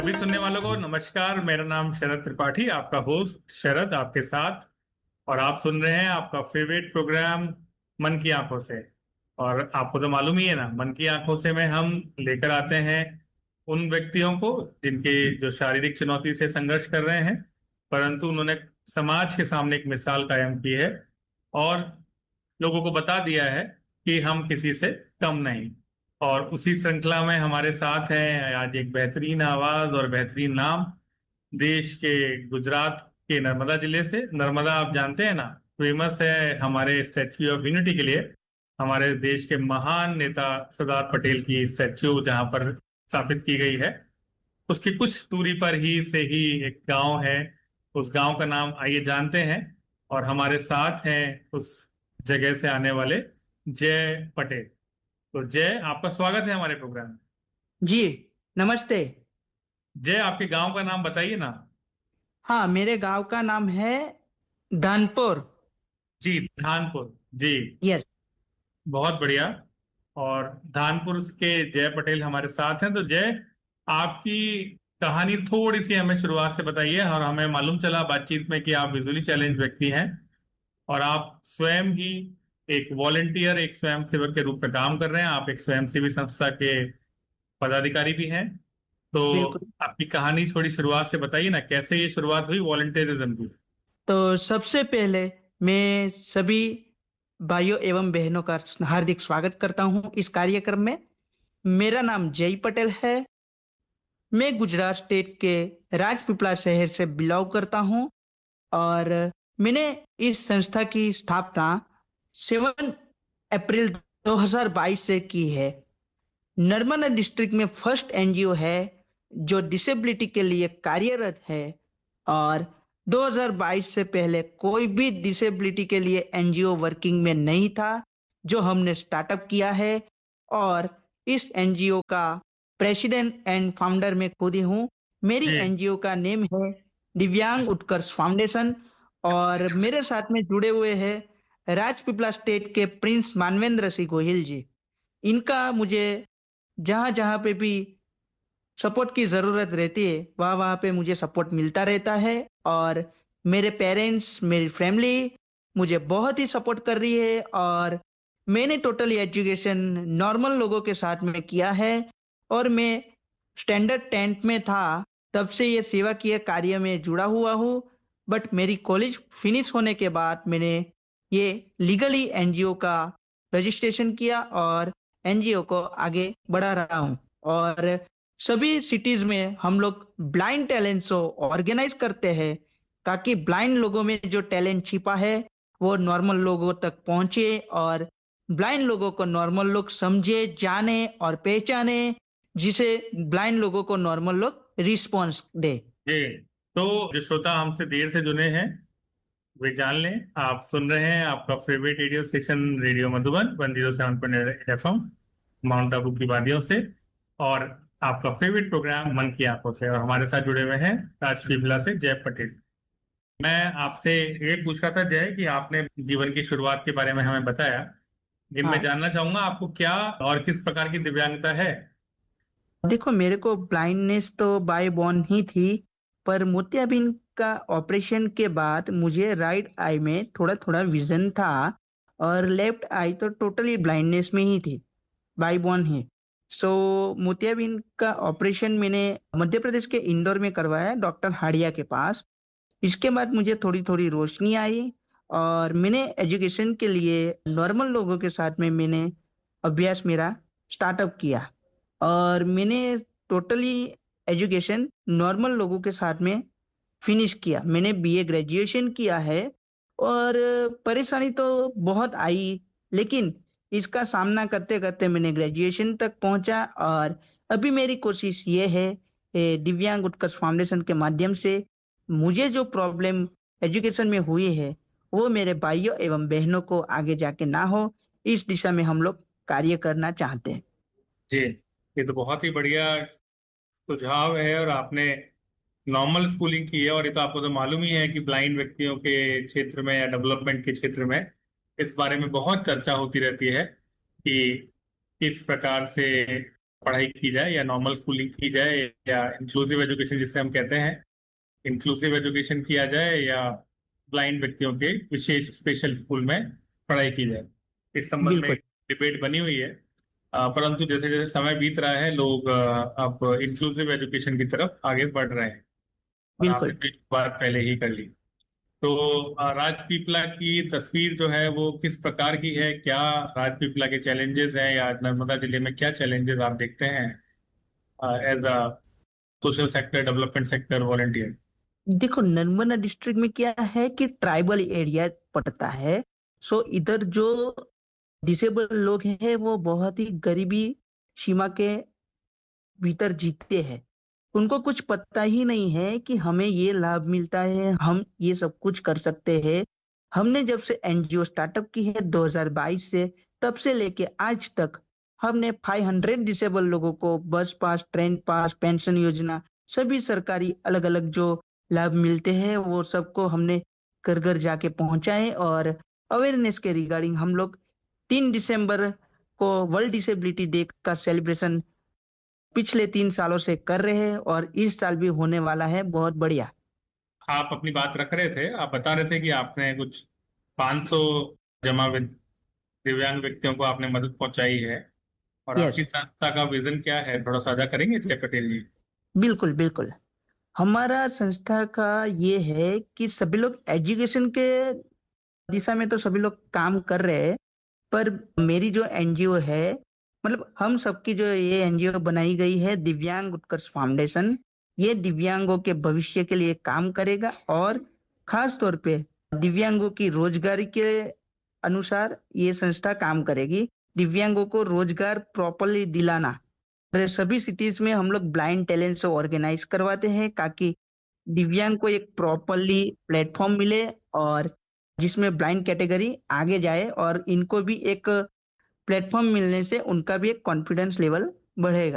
सभी सुनने वालों को नमस्कार। मेरा नाम शरद त्रिपाठी, आपका होस्ट शरद आपके साथ। और आप सुन रहे हैं आपका फेवरेट प्रोग्राम मन की आंखों से। और आपको तो मालूम ही है ना, मन की आंखों से में हम लेकर आते हैं उन व्यक्तियों को जिनके जो शारीरिक चुनौती से संघर्ष कर रहे हैं, परंतु उन्होंने समाज के सामने एक मिसाल कायम की है और लोगों को बता दिया है कि हम किसी से कम नहीं। और उसी श्रृंखला में हमारे साथ हैं आज एक बेहतरीन आवाज और बेहतरीन नाम, देश के गुजरात के नर्मदा जिले से। नर्मदा आप जानते हैं ना, फेमस है हमारे स्टैच्यू ऑफ यूनिटी के लिए। हमारे देश के महान नेता सरदार पटेल की स्टैच्यू जहां पर स्थापित की गई है, उसकी कुछ दूरी पर ही से ही एक गांव है। उस गांव का नाम आइए जानते हैं। और हमारे साथ हैं उस जगह से आने वाले जय पटेल। तो जय, आपका स्वागत है हमारे प्रोग्राम में। जी नमस्ते। जय, आपके गांव का नाम बताइए ना। हाँ, मेरे गांव का नाम है धनपुर। जी, धानपुर। जी, यस। बहुत बढ़िया। और धानपुर के जय पटेल हमारे साथ हैं। तो जय, आपकी कहानी थोड़ी सी हमें शुरुआत से बताइए। और हमें मालूम चला बातचीत में कि आप विजुअली चैलेंज व्यक्ति हैं और आप स्वयं ही एक वॉलेंटियर, एक स्वयंसेवक के रूप में काम कर रहे हैं। आप एक स्वयंसेवी संस्था के पदाधिकारी भी हैं। तो बिल्कुल। आपकी कहानी थोड़ी शुरुआत से बताइए ना, कैसे ये शुरुआत हुई वॉलेंटियरिज्म की। तो सबसे पहले मैं सभी भाइयों एवं बहनों का हार्दिक स्वागत करता हूं इस कार्यक्रम में। मेरा नाम जय पटेल है। मैं गुजरात स्टेट के राजपीपला शहर से बिलोंग करता हूं और मैंने इस संस्था की स्थापना 7 अप्रैल 2022 से की है। नर्मदा डिस्ट्रिक्ट में फर्स्ट एनजीओ है जो डिसेबिलिटी के लिए कार्यरत है। और 2022 से पहले कोई भी डिसेबिलिटी के लिए एनजीओ वर्किंग में नहीं था, जो हमने स्टार्टअप किया है। और इस एनजीओ का प्रेसिडेंट एंड फाउंडर मैं खुद ही हूँ। मेरी जी, एनजीओ का नेम है दिव्यांग उत्कर्ष फाउंडेशन। और मेरे साथ में जुड़े हुए हैं राजपीपला स्टेट के प्रिंस मानवेंद्र सिंह गोहिल जी। इनका मुझे जहां जहां पे भी सपोर्ट की जरूरत रहती है वहां वहां पे मुझे सपोर्ट मिलता रहता है। और मेरे पेरेंट्स, मेरी फैमिली मुझे बहुत ही सपोर्ट कर रही है। और मैंने टोटली एजुकेशन नॉर्मल लोगों के साथ में किया है। और मैं स्टैंडर्ड 10th में था तब से ये सेवा किए कार्य में जुड़ा हुआ हूँ। बट मेरी कॉलेज फिनिश होने के बाद मैंने ये लीगली एनजीओ का रजिस्ट्रेशन किया और एनजीओ को आगे बढ़ा रहा हूँ। और सभी सिटीज में हम लोग ब्लाइंड टैलेंट शो ऑर्गेनाइज करते हैं ताकि ब्लाइंड लोगों में जो टैलेंट छिपा है वो नॉर्मल लोगों तक पहुंचे और ब्लाइंड लोगों को नॉर्मल लोग समझे, जाने और पहचाने, जिसे ब्लाइंड लोगों को नॉर्मल लोग रिस्पॉन्स दे। जी। तो जो श्रोता हमसे देर से जुड़े हैं वे जान लें, आप सुन रहे हैं आपका favourite radio station radio Madhuban 107.8 FM, mount Abu की वादियों से। और आपका फेवरेट प्रोग्राम मन की आंखों से। और हमारे साथ जुड़े हुए हैं राजपीपला से जय पटेल। मैं आपसे ये पूछ रहा था जय कि आपने जीवन की शुरुआत के बारे में हमें बताया, लेकिन मैं हाँ, जानना चाहूंगा आपको क्या और किस प्रकार की दिव्यांगता है। देखो मेरे को ब्लाइंडनेस तो बाय बॉर्न ही थी। पर मोतियाबिंद का ऑपरेशन के बाद मुझे राइट आई में थोड़ा थोड़ा विजन था और लेफ्ट आई तो टोटली ब्लाइंडनेस में ही थी, बाय बॉर्न ही। सो मोतियाबिंद का ऑपरेशन मैंने मध्य प्रदेश के इंदौर में करवाया, डॉक्टर हाड़िया के पास। इसके बाद मुझे थोड़ी थोड़ी रोशनी आई और मैंने एजुकेशन के लिए नॉर्मल लोगों के साथ में मैंने अभ्यास मेरा स्टार्टअप किया। और मैंने टोटली एजुकेशन नॉर्मल लोगों के साथ में फिनिश किया। मैंने बीए ग्रेजुएशन किया है। और परेशानी तो बहुत आई, लेकिन इसका सामना करते करते मैंने ग्रेजुएशन तक पहुंचा। और अभी मेरी कोशिश ये है दिव्यांग उत्कर्ष फाउंडेशन के माध्यम से मुझे जो प्रॉब्लम एजुकेशन में हुई है वो मेरे भाइयों एवं बहनों को आगे जाके ना हो, इस दिशा में हम लोग कार्य करना चाहते हैं। जी, ये तो बहुत ही बढ़िया सुझाव है। और आपने नॉर्मल स्कूलिंग की है, और ये तो आपको तो मालूम ही है कि ब्लाइंड व्यक्तियों के क्षेत्र में या डेवलपमेंट के क्षेत्र में इस बारे में बहुत चर्चा होती रहती है कि किस प्रकार से पढ़ाई की जाए या नॉर्मल स्कूलिंग की जाए या इंक्लूसिव एजुकेशन जिसे हम कहते हैं, इंक्लूसिव एजुकेशन किया जाए या ब्लाइंड व्यक्तियों के विशेष स्पेशल स्कूल में पढ़ाई की जाए, इस संबंध में बिल्कुल, एक डिबेट बनी हुई है। परंतु जैसे जैसे समय बीत रहा है, लोग अब इंक्लूसिव एजुकेशन की तरफ आगे बढ़ रहे हैं, और आपने बिल्कुल। तो एक बात पहले ही कर ली। तो राजपीपला की तस्वीर जो है वो किस प्रकार की है? क्या राजपीपला के चैलेंजेस हैं, या नर्मदा जिले में क्या चैलेंजेस आप देखते हैं as a social sector, development sector volunteer? देखो, नर्मदा डिस्ट्रिक्ट में क्या है कि ट्राइबल एरिया पड़ता है। सो इधर जो डिसेबल लोग हैं वो बहुत ही गरीबी सीमा के भीतर जीते हैं। उनको कुछ पता ही नहीं है कि हमें ये लाभ मिलता है, हम ये सब कुछ कर सकते हैं। हमने जब से एनजीओ स्टार्टअप की है 2022 से, तब से लेके आज तक हमने 500 डिसेबल लोगों को बस पास, ट्रेन पास, पेंशन योजना, सभी सरकारी अलग अलग जो लाभ मिलते हैं वो सबको हमने घर घर जाके पहुंचाए। और अवेयरनेस के रिगार्डिंग हम लोग 3 दिसंबर को वर्ल्ड डिसेबिलिटी डे का सेलिब्रेशन पिछले 3 सालों से कर रहे हैं, और इस साल भी होने वाला है बहुत बढ़िया। आप अपनी बात रख रहे थे, आप बता रहे थे कि आपने कुछ 500 जमा दिव्यांग व्यक्तियों को आपने मदद पहुंचाई है, और यस, आपकी संस्था का विजन क्या है, थोड़ा साझा करेंगे जय पटेल जी? बिल्कुल बिल्कुल। हमारा संस्था का ये है कि सभी लोग एजुकेशन के दिशा में तो सभी लोग काम कर रहे हैं, पर मेरी जो एनजीओ है, मतलब हम सबकी जो ये एनजीओ बनाई गई है दिव्यांग उत्कर्ष फाउंडेशन, ये दिव्यांगों के भविष्य के लिए काम करेगा, और खास तौर पे दिव्यांगों की रोजगारी के अनुसार ये संस्था काम करेगी। दिव्यांगों को रोजगार प्रॉपरली दिलाना, और सभी सिटीज में हम लोग ब्लाइंड टैलेंट से ऑर्गेनाइज करवाते हैं ताकि दिव्यांग को एक प्रॉपरली प्लेटफॉर्म मिले, और जिसमें ब्लाइंड कैटेगरी आगे जाए, और इनको भी एक प्लेटफॉर्म मिलने से उनका भी एक कॉन्फिडेंस लेवल बढ़ेगा।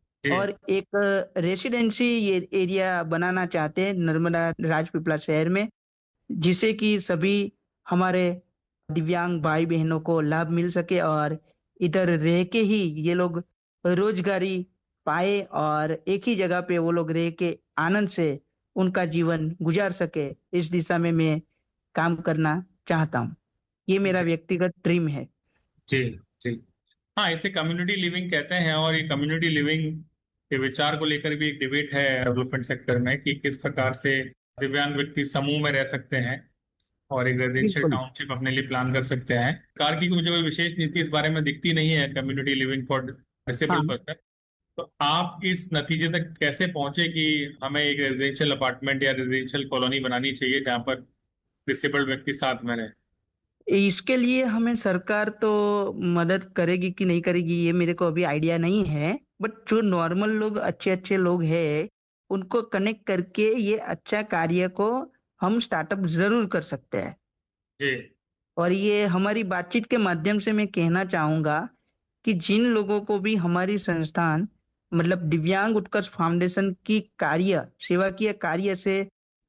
और जी एक रेसिडेंसी ये एरिया बनाना चाहते हैं नर्मदा राजपीपला शहर में, जिसे कि सभी हमारे दिव्यांग भाई बहनों को लाभ मिल सके, और इधर रह के ही ये लोग रोजगारी पाए, और एक ही जगह पे वो लोग रह के आनंद से उनका जीवन गुजार सके। इस दिशा में मैं काम करना चाहता हूँ। ये मेरा जी व्यक्तिगत ड्रीम है। जी जी। हाँ, इसे कम्युनिटी लिविंग कहते हैं, और ये कम्युनिटी लिविंग के विचार को लेकर भी एक डिबेट है डेवलपमेंट सेक्टर में कि किस प्रकार से दिव्यांग व्यक्ति समूह में रह सकते हैं और एक रेजिडेंशियल बिल्कुल टाउनशिप अपने लिए प्लान कर सकते हैं। सरकार की मुझे कोई विशेष नीति इस बारे में दिखती नहीं है, कम्युनिटी लिविंग फॉर डिसेबल हाँ। पर्सन। तो आप इस नतीजे तक कैसे पहुंचे कि हमें एक रेजिडेंशियल अपार्टमेंट या रेजिडेंशियल कॉलोनी बनानी चाहिए जहां पर डिसेबल्ड व्यक्ति साथ में रहे? इसके लिए हमें सरकार तो मदद करेगी कि नहीं करेगी ये मेरे को अभी आइडिया नहीं है, बट जो नॉर्मल लोग, अच्छे अच्छे लोग हैं, उनको कनेक्ट करके ये अच्छा कार्य को हम स्टार्टअप जरूर कर सकते हैं। जी और ये हमारी बातचीत के माध्यम से मैं कहना चाहूंगा कि जिन लोगों को भी हमारी संस्थान, मतलब दिव्यांग उत्कर्ष फाउंडेशन की कार्य, सेवाकीय कार्य से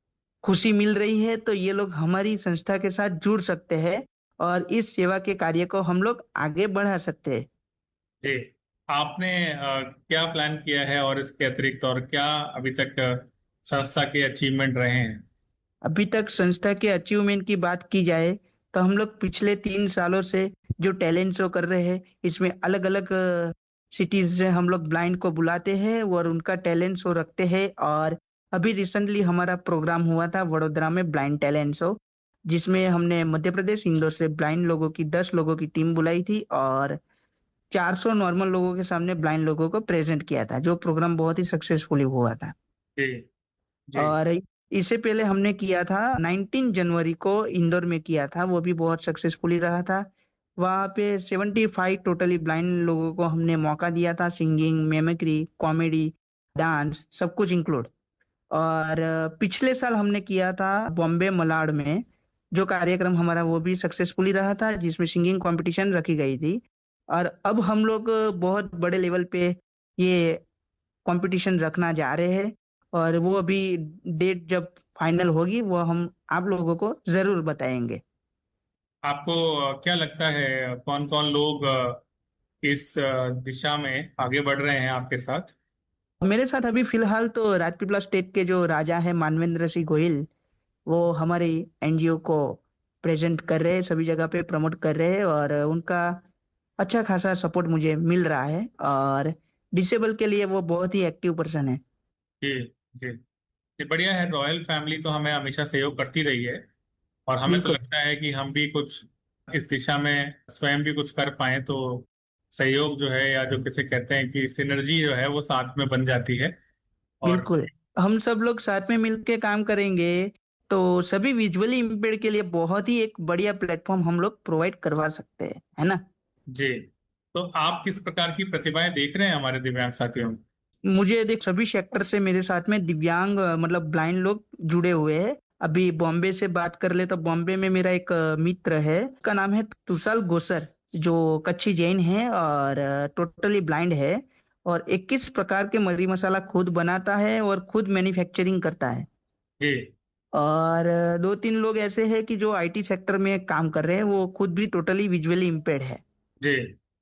खुशी मिल रही है, तो ये लोग हमारी संस्था के साथ जुड़ सकते हैं, और इस सेवा के कार्य को हम लोग आगे बढ़ा सकते हैं। जी। आपने क्या प्लान किया है, और इसके अतिरिक्त और क्या अभी तक संस्था के अचीवमेंट रहे हैं? अभी तक संस्था के अचीवमेंट की बात की जाए तो हम लोग पिछले 3 सालों से जो टैलेंट शो कर रहे हैं, इसमें अलग अलग सिटीज से हम लोग ब्लाइंड को बुलाते हैं और उनका टैलेंट शो रखते हैं। और अभी रिसेंटली हमारा प्रोग्राम हुआ था वडोदरा में ब्लाइंड टैलेंट शो, जिसमें हमने मध्य प्रदेश इंदौर से ब्लाइंड लोगों की 10 लोगों की टीम बुलाई थी, और 400 नॉर्मल लोगों के सामने ब्लाइंड लोगों को प्रेजेंट किया था, जो प्रोग्राम बहुत ही सक्सेसफुली हुआ था। जी जी और इससे पहले हमने किया था 19 जनवरी को इंदौर में किया था, वो भी बहुत सक्सेसफुली रहा था। वहाँ पे 75 टोटली ब्लाइंड लोगों को हमने मौका दिया था, सिंगिंग, मेमिक्री, कॉमेडी, डांस, सब कुछ इंक्लूड। और पिछले साल हमने किया था बॉम्बे मलाड में, जो कार्यक्रम हमारा वो भी सक्सेसफुली रहा था, जिसमें सिंगिंग कंपटीशन रखी गई थी। और अब हम लोग बहुत बड़े लेवल पे ये कंपटीशन रखना जा रहे हैं, और वो अभी डेट जब फाइनल होगी वो हम आप लोगों को जरूर बताएंगे। आपको क्या लगता है, कौन कौन लोग इस दिशा में आगे बढ़ रहे हैं आपके साथ? मेरे साथ अभी फिलहाल तो राजपीपला स्टेट के जो राजा है मानवेंद्र सिंह गोहिल, वो हमारे एनजीओ को प्रेजेंट कर रहे हैं, सभी जगह पे प्रमोट कर रहे हैं, और उनका अच्छा खासा सपोर्ट मुझे मिल रहा है। और डिसेबल के लिए वो बहुत ही एक्टिव पर्सन है। जी जी। ये बढ़िया है, रॉयल फैमिली तो हमें हमेशा सहयोग करती रही है। और हमें तो बिल्कुल लगता है कि हम भी कुछ इस दिशा में स्वयं भी कुछ कर पाए तो सहयोग जो है, या जो किसे कहते हैं कि सिनर्जी जो है, वो साथ में बन जाती है। और बिल्कुल। हम सब लोग साथ में मिलके काम करेंगे तो सभी विजुअली इम्पेयर्ड के लिए बहुत ही एक बढ़िया प्लेटफॉर्म हम लोग प्रोवाइड करवा सकते हैं, है ना। जी, तो आप किस प्रकार की प्रतिभाएं देख रहे हैं हमारे दिव्यांग साथियों में? मुझे देख सभी सेक्टर से मेरे साथ में दिव्यांग मतलब ब्लाइंड लोग जुड़े हुए हैं। अभी बॉम्बे से बात कर ले तो बॉम्बे में मेरा एक मित्र है, उसका नाम है तुषाल गोसर, जो कच्छी जैन है और टोटली ब्लाइंड है, और 21 प्रकार के मरी मसाला खुद बनाता है और खुद मैन्युफैक्चरिंग करता है। जी और दो तीन लोग ऐसे हैं कि जो आईटी सेक्टर में काम कर रहे हैं, वो खुद भी टोटली विजुअली इम्पेयर्ड है। जी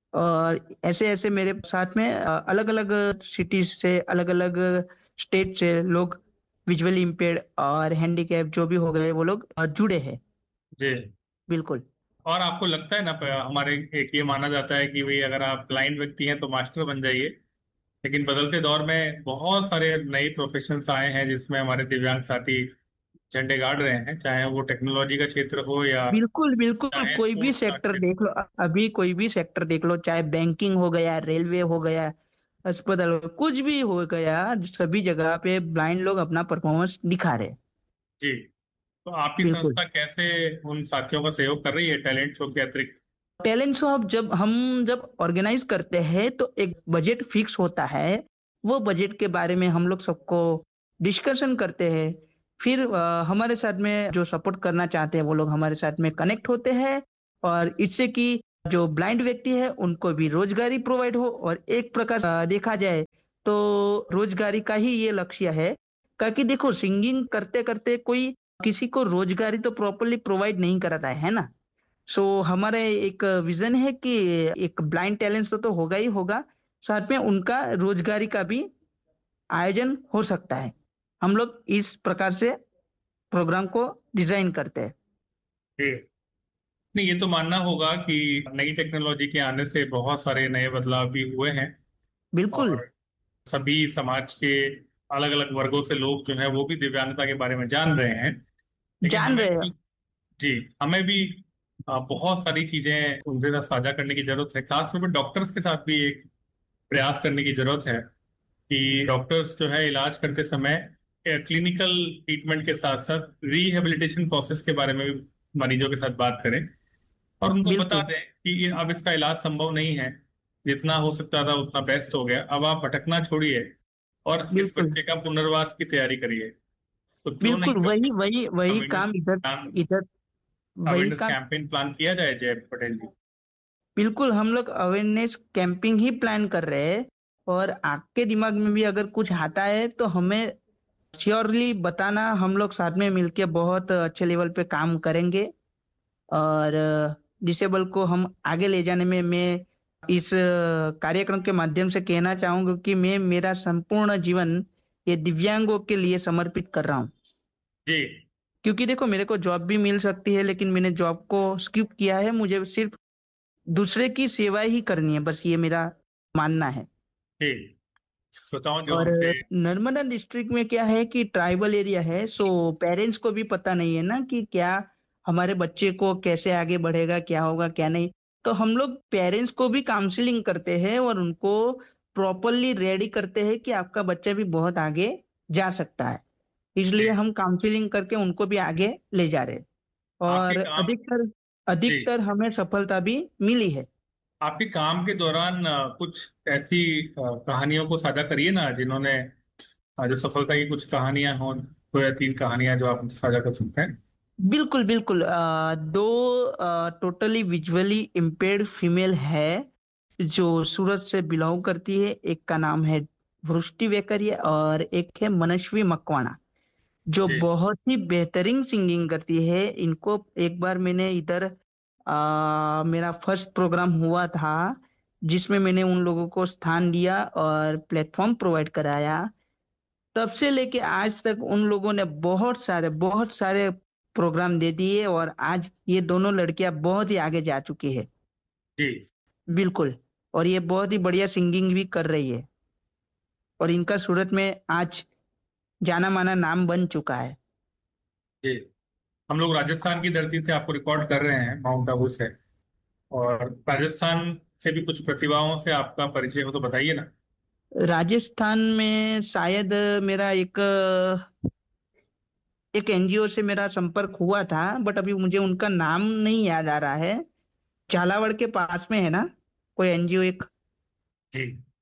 और ऐसे ऐसे मेरे साथ में अलग अलग सिटीज से, अलग अलग स्टेट से लोग विजुअली इम्पेयर्ड और हैंडीकैप जो भी हो गए वो लोग जुड़े हैं। जी। बिल्कुल और आपको लगता है ना, हमारे एक ये माना जाता है कि भाई अगर आप ब्लाइंड व्यक्ति हैं तो मास्टर बन जाइए। लेकिन बदलते दौर में बहुत सारे नए प्रोफेशंस आए हैं जिसमें हमारे दिव्यांग साथी झंडे गाड़ रहे हैं, चाहे वो टेक्नोलॉजी का क्षेत्र हो या बिल्कुल बिल्कुल, चाहे कोई भी स्पोर्ट्स का सेक्टर क्षेत्र। देख लो, अभी कोई भी सेक्टर देख लो, चाहे बैंकिंग हो गया, रेलवे हो गया, अस्पताल हो, कुछ भी हो गया, सभी जगह पे ब्लाइंड लोग अपना परफॉर्मेंस दिखा रहे हैं। जी। तो आपकी बिल्कुल। संस्था कैसे उन साथियों का सहयोग कर रही है टैलेंट शो के अतिरिक्त? टैलेंट शो अब जब ऑर्गेनाइज करते हैं तो एक बजट फिक्स होता है। वो बजट के बारे में हम लोग सबको डिस्कशन करते हैं। फिर हमारे साथ में जो सपोर्ट करना चाहते हैं वो लोग हमारे साथ में कनेक्ट होते हैं, और इससे कि जो ब्लाइंड व्यक्ति है उनको भी रोजगारी प्रोवाइड हो, और एक प्रकार देखा जाए तो रोजगारी का ही ये लक्ष्य है। क्योंकि देखो, सिंगिंग करते करते कोई किसी को रोजगारी तो प्रॉपरली प्रोवाइड नहीं कराता है ना। सो हमारे एक विजन है कि एक ब्लाइंड टैलेंट तो होगा ही होगा, साथ में उनका रोजगारी का भी आयोजन हो सकता है। हम लोग इस प्रकार से प्रोग्राम को डिजाइन करते हैं। जी। नहीं, ये तो मानना होगा कि नई टेक्नोलॉजी के आने से बहुत सारे नए बदलाव भी हुए हैं। बिल्कुल। और सभी समाज के अलग अलग वर्गों से लोग जो हैं वो भी दिव्यांगता के बारे में जान रहे हैं। लेकिन जान हमें रहे भी, हो। जी, हमें भी बहुत सारी चीजें उनके साथ साझा करने की जरूरत है। खासतौर पर डॉक्टर्स के साथ भी एक प्रयास करने की जरूरत है कि डॉक्टर्स जो है इलाज करते समय क्लिनिकल ट्रीटमेंट के साथ साथ रिहेबिलिटेशन प्रोसेस के बारे में भी मरीजों के साथ बात करें। और उनको बता बिल्कुल दें कि अब इसका इलाज संभव नहीं है, जितना हो सकता था उतना बेस्ट हो गया, अब आप भटकना छोड़िए और इस बिल्कुल बच्चे का पुनर्वास की तैयारी करिए। तो क्यों नहीं बिल्कुल, वही वही वही अवेयरनेस काम इधर प्लान इधर वही अवेयरनेस काम। कैंपेन प्लान किया जाए, जय पटेल जी? बिल्कुल, हम लोग अवेयरनेस कैंपिंग ही प्लान कर रहे हैं। और आपके दिमाग में भी अगर कुछ आता है तो हमें श्योरली बताना, हम लोग साथ में मिलके बहुत अच्छे लेवल पे काम करेंगे। और डिसेबल को हम आगे ले जाने में मैं इस कार्यक्रम के माध्यम से कहना चाहूंगा कि मैं मेरा संपूर्ण जीवन ये दिव्यांगों के लिए समर्पित कर रहा हूँ। जी क्योंकि देखो, मेरे को जॉब भी मिल सकती है लेकिन मैंने जॉब को स्किप किया है, मुझे सिर्फ दूसरे की सेवा ही करनी है, बस ये मेरा मानना है। जी। श्रोताओं जो और हमसे। नर्मदा डिस्ट्रिक्ट में क्या है कि ट्राइबल एरिया है, सो पेरेंट्स को भी पता नहीं है ना कि क्या हमारे बच्चे को कैसे आगे बढ़ेगा, क्या होगा क्या नहीं। तो हम लोग पेरेंट्स को भी काउंसलिंग करते हैं और उनको प्रॉपरली रेडी करते हैं कि आपका बच्चा भी बहुत आगे जा सकता है। जी। इसलिए हम काउंसलिंग करके उनको भी आगे ले जा रहे हैं। आपके और काम। अधिकतर जी। अधिकतर हमें सफलता भी मिली है। आपके काम के दौरान कुछ ऐसी कहानियों को साझा करिए ना, जिन्होंने जो सफलता की कुछ कहानियां हों, दो या तीन कहानियां जो आप मुझसे साझा कर सकते हैं। बिल्कुल बिल्कुल, दो टोटली विजुअली इम्पेयर्ड फीमेल है जो सूरत से बिलोंग करती है। एक का नाम है वृष्टि वेकरिया और एक है मनस्वी मकवाना, जो जी बहुत ही बेहतरीन सिंगिंग करती है। इनको एक बार मैंने इधर मेरा फर्स्ट प्रोग्राम हुआ था, जिसमें मैंने उन लोगों को स्थान दिया और प्लेटफॉर्म प्रोवाइड कराया। तब से लेके आज तक उन लोगों ने बहुत सारे प्रोग्राम दे दिए और आज ये दोनों लड़कियां बहुत ही आगे जा चुकी है। जी। बिल्कुल। और ये बहुत ही बढ़िया सिंगिंग भी कर रही है और इनका सूरत में आज जाना माना नाम बन चुका है। जी। हम लोग राजस्थान की धरती से आपको रिकॉर्ड कर रहे हैं, माउंट आबू से। और राजस्थान से भी कुछ प्रतिभाओं से आपका परिचय हो तो बताइए ना। राजस्थान में शायद मेरा एक एनजीओ से मेरा संपर्क हुआ था, बट अभी मुझे उनका नाम नहीं याद आ रहा है। झालावाड़ के पास में है ना कोई एनजीओ एक। जी।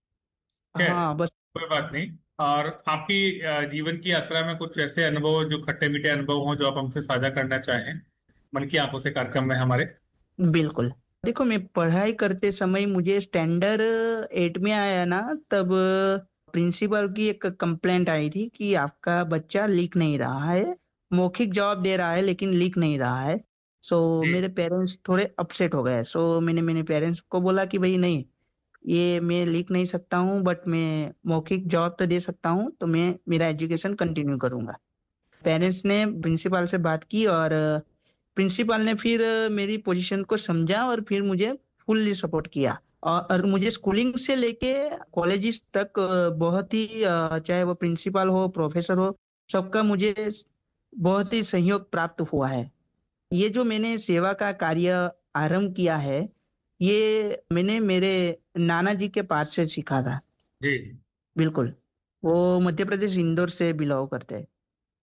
खैर, हाँ बस। कोई बात नहीं। और आपकी जीवन की यात्रा में कुछ ऐसे अनुभव, जो खट्टे मीठे अनुभव हों, जो आप हमसे साझा करना चाहें मन की आंखों से कार्यक्रम में हमारे। बिल्कुल। देखो, मैं पढ़ाई करते समय मुझे स्टैंडर्ड 8 में आया ना, तब प्रिंसिपल की एक कंप्लेंट आई थी कि आपका बच्चा लिख नहीं रहा है, मौखिक जवाब दे रहा है लेकिन लिख नहीं रहा है। सो जी। मेरे पेरेंट्स थोड़े अपसेट हो गए। सो मैंने मेरे पेरेंट्स को बोला कि भाई नहीं, ये मैं लिख नहीं सकता हूँ बट मैं मौखिक जवाब तो दे सकता हूँ, तो मैं मेरा एजुकेशन कंटिन्यू करूंगा। पेरेंट्स ने प्रिंसिपल से बात की और प्रिंसिपल ने फिर मेरी पोजीशन को समझा और फिर मुझे फुल्ली सपोर्ट किया। और मुझे स्कूलिंग से लेके कॉलेजेस तक बहुत ही चाहे वो प्रिंसिपल हो प्रोफेसर हो, सबका मुझे बहुत ही सहयोग प्राप्त हुआ है। ये जो मैंने सेवा का कार्य आरंभ किया है, ये मैंने मेरे नाना जी के पास से सीखा था। जी। बिल्कुल। वो मध्य प्रदेश इंदौर से बिलोंग करते हैं।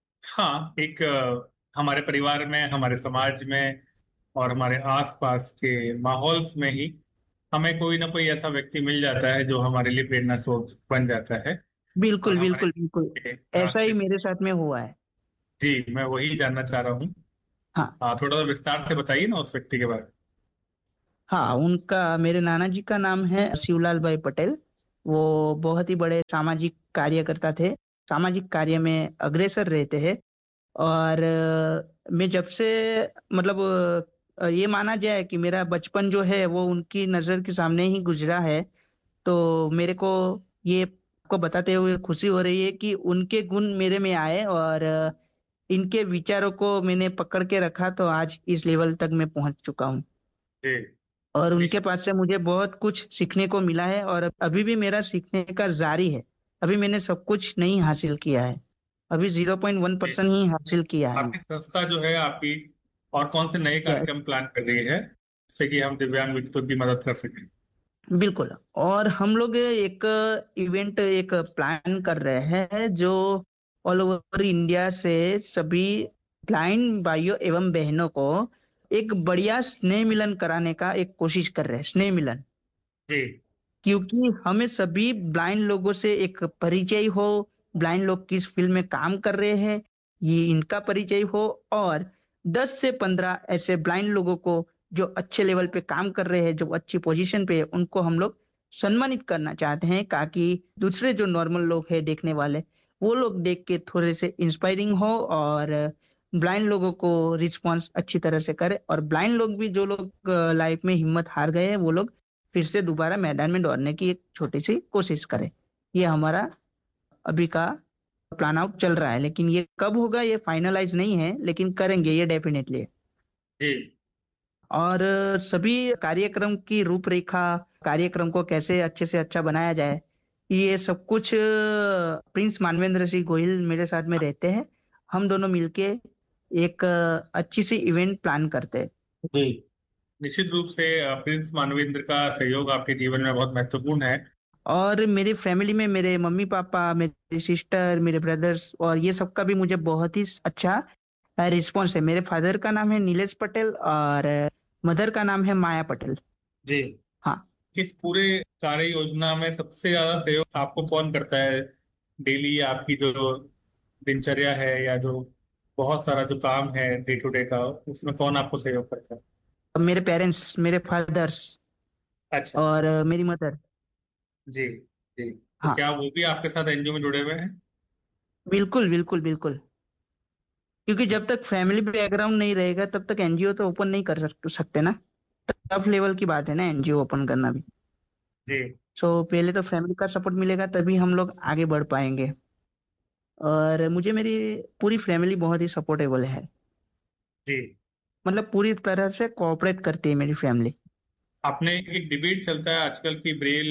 हाँ, एक हमारे परिवार में, हमारे समाज में और हमारे आसपास के माहौल्स में ही हमें कोई ना कोई ऐसा व्यक्ति मिल जाता है जो हमारे लिए प्रेरणा स्रोत बन जाता है। और बिल्कुल हमारे बिल्कुल बिल्कुल। ऐसा ही रास्ते। मेरे साथ में हुआ है। जी, मैं वही जानना चाह रहा हूँ। हाँ। थोड़ा सा विस्तार से बताइए ना उस व्यक्ति के बारे में। हाँ, उनका, मेरे नाना जी का नाम है शिवलाल भाई पटेल। वो बहुत ही बड़े सामाजिक कार्यकर्ता थे, सामाजिक कार्य में अग्रसर रहते हैं। और मैं जब से, मतलब ये माना जाए कि मेरा बचपन जो है वो उनकी नज़र के सामने ही गुजरा है। तो मेरे को ये आपको बताते हुए खुशी हो रही है कि उनके गुण मेरे में आए और इनके विचारों को मैंने पकड़ के रखा तो आज इस लेवल तक मैं पहुंच चुका हूँ। जी। और उनके निश्चित। पास से मुझे बहुत कुछ सीखने को मिला है और अभी भी मेरा सीखने का जारी है। अभी मैंने सब कुछ नहीं हासिल किया है, अभी 0.1% ही हासिल किया है। आपकी संस्था जो है आपकी, और कौन से नए या- कार्यक्रम प्लान कर रही है जिससे कि हम दिव्यांग व्यक्तियों की मदद कर सकें। बिल्कुल। और हम लोग एक इवेंट एक प्लान कर रहे हैं जो ऑल ओवर इंडिया से सभी ब्लाइंड भाइयों एवं बहनों को एक बढ़िया स्नेह मिलन कराने का एक कोशिश कर रहे हैं, स्नेह मिलन। जी। क्योंकि हमें सभी ब्लाइंड लोगों से एक परिचय हो, ब्लाइंड लोग किस फील्ड में काम कर रहे हैं ये इनका परिचय हो, और 10 से 15 ऐसे ब्लाइंड लोगों को जो अच्छे लेवल पे काम कर रहे हैं, जो अच्छी पोजीशन पे है, उनको हम लोग सम्मानित करना चाहते हैं ताकि दूसरे जो नॉर्मल लोग हैं देखने वाले, वो लोग देख के थोड़े से इंस्पायरिंग हो और ब्लाइंड लोगों को रिस्पॉन्स अच्छी तरह से करे, और ब्लाइंड लोग भी जो लोग लाइफ में हिम्मत हार गए हैं वो लोग फिर से दोबारा मैदान में दौड़ने की एक छोटी सी कोशिश करें। ये हमारा अभी का प्लान आउट चल रहा है, लेकिन ये कब होगा ये फाइनलाइज नहीं है, लेकिन करेंगे ये डेफिनेटली। जी। और सभी कार्यक्रम की रूपरेखा, कार्यक्रम को कैसे अच्छे से अच्छा बनाया जाए, ये सब कुछ प्रिंस मानवेंद्र सिंह गोहिल मेरे साथ में रहते हैं। हम दोनों मिलके एक अच्छी सी इवेंट प्लान करते हैं। जी। निश्चित रूप से प्रिंस मानवेंद्र का सहयोग आपके जीवन में बहुत महत्वपूर्ण है। और मेरी फैमिली में मेरे मम्मी पापा, मेरी सिस्टर, मेरे ब्रदर्स और ये सब का भी मुझे बहुत ही अच्छा रिस्पॉन्स है। मेरे फादर का नाम है नीलेश पटेल और मदर का नाम है माया पटेल। जी। हाँ। इस पूरे कार्य योजना में सबसे ज्यादा सहयोग आपको कौन करता है? डेली आपकी जो दिनचर्या है, या जो बहुत सारा जो काम है डे टू डे का, उसमें कौन आपको सहयोग करता है? मेरे पेरेंट्स, मेरे फादर्स अच्छा, और अच्छा। मेरी मदर। जी। जी, तो हाँ। क्या वो भी आपके साथ एनजीओ में जुड़े हुए हैं? बिल्कुल बिल्कुल बिल्कुल। क्योंकि जब तक फैमिली बैकग्राउंड नहीं रहेगा तब तक एनजीओ तो ओपन नहीं कर सकते ना। टफ लेवल की बात है ना एनजीओ ओपन करना भी। जी। सो पहले तो फैमिली का सपोर्ट मिलेगा तभी हम लोग आगे बढ़ पाएंगे। और मुझे मेरी पूरी फैमिली बहुत ही सपोर्टेबल है। जी। मतलब पूरी तरह से कोऑपरेट करती है मेरी फैमिली। आपने एक डिबेट चलता है आजकल की ब्रेल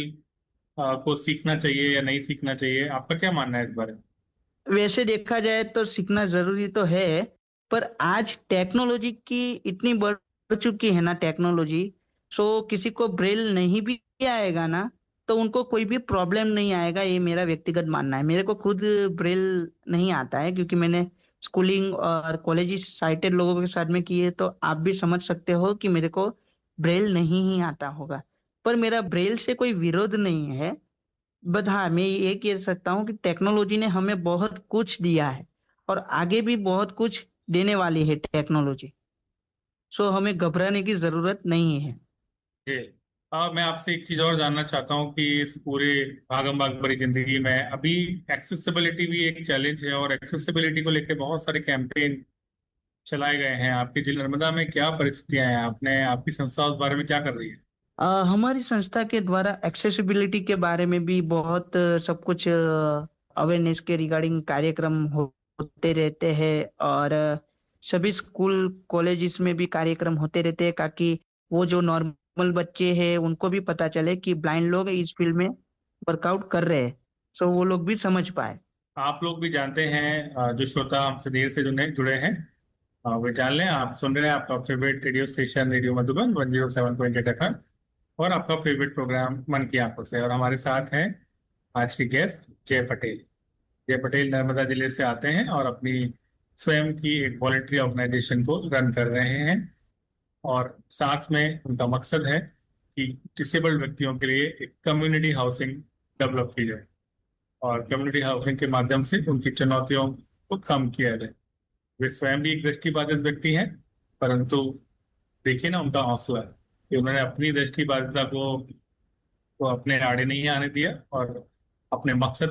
को सीखना चाहिए या नहीं सीखना चाहिए, आपका क्या मानना है इस बारे में? वैसे देखा जाए तो सीखना जरूरी तो है, पर आज टेक्नोलॉजी की इतनी बढ़ चुकी है ना टेक्नोलॉजी। सो किसी को ब्रेल नहीं भी आएगा ना, तो उनको कोई भी प्रॉब्लम नहीं आएगा, ये मेरा व्यक्तिगत मानना है। मेरे को खुद ब्रेल नहीं आता है, क्योंकि मैंने स्कूलिंग और कॉलेज साइटेड लोगों के साथ में की है, तो आप भी समझ सकते हो कि मेरे को ब्रेल नहीं ही आता होगा। पर मेरा ब्रेल से कोई विरोध नहीं है। बट हाँ, मैं ये कह सकता हूँ कि टेक्नोलॉजी ने हमें बहुत कुछ दिया है, और आगे भी बहुत कुछ देने वाली है टेक्नोलॉजी। सो हमें घबराने की जरूरत नहीं है। जी। मैं आपसे एक चीज और जानना चाहता हूँ कि इस पूरे भागम भाग भरी जिंदगी में अभी एक्सेसिबिलिटी भी एक चैलेंज है, और एक्सेसिबिलिटी को लेकर बहुत सारे कैंपेन चलाए गए हैं। आपके जिला नर्मदा में क्या परिस्थितियां हैं, आपने आपकी संस्था उस बारे में क्या कर रही है? हमारी संस्था के द्वारा एक्सेसिबिलिटी के बारे में भी बहुत सब कुछ अवेयरनेस के रिगार्डिंग कार्यक्रम होते रहते हैं। और सभी स्कूल कॉलेजेस में भी कार्यक्रम होते रहते हैं, ताकि वो जो नॉर्मल बच्चे हैं उनको भी पता चले कि ब्लाइंड लोग इस फील्ड में वर्कआउट कर रहे हैं, सो वो लोग भी समझ पाए। आप लोग भी जानते हैं, जो श्रोता हमसे देर से जुड़े जुड़े हैं, वे जान लें, आप सुन रहे हैं आपका favourite radio station radio Madhuban 107.8 FM, और आपका फेवरेट प्रोग्राम मन की आंखों से। और हमारे साथ हैं आज के गेस्ट जय पटेल। जय पटेल नर्मदा जिले से आते हैं और अपनी स्वयं की एक वॉलंटरी ऑर्गेनाइजेशन को रन कर रहे हैं। और साथ में उनका मकसद है कि डिसेबल्ड व्यक्तियों के लिए एक कम्युनिटी हाउसिंग डेवलप की जाए, और कम्युनिटी हाउसिंग के माध्यम से उनकी चुनौतियों को कम किया जाए। वे स्वयं भी एक दृष्टिबाधित व्यक्ति हैं, परंतु देखिए ना उनका हौसला कि उन्होंने अपनी दृष्टिबाधिता को अपने आड़े नहीं आने दिया, और अपने मकसद